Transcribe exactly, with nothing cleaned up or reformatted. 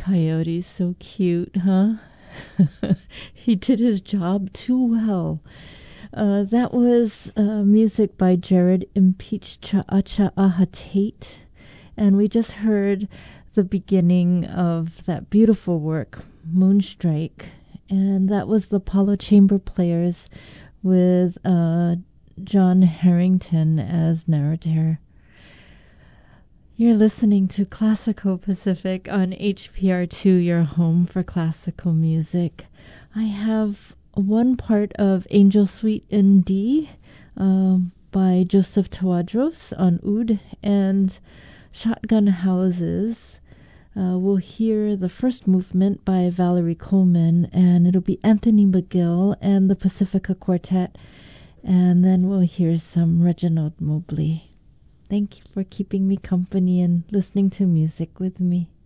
Coyote's so cute, huh? He did his job too well. Uh, that was uh, music by Jared Impeach Cha'acha Tate. And we just heard the beginning of that beautiful work, Moonstrike. And that was the Apollo Chamber Players with uh, John Harrington as narrator. You're listening to Classical Pacific on H P R two, your home for classical music. I have one part of Angel Suite in D uh, by Joseph Tawadros on oud, and Shotgun Houses. Uh, we'll hear the first movement by Valerie Coleman, and it'll be Anthony McGill and the Pacifica Quartet, and then we'll hear some Reginald Mobley. Thank you for keeping me company and listening to music with me.